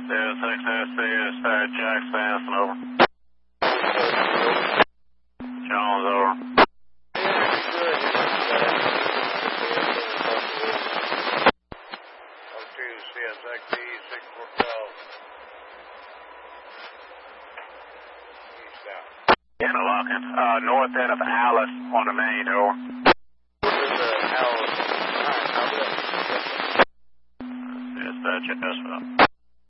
Jack Sanson, over. Jones, over. CSXB 6412. Eastbound. Interlocking. North end of Alice on the main, over. Alice. Dispatch, yes,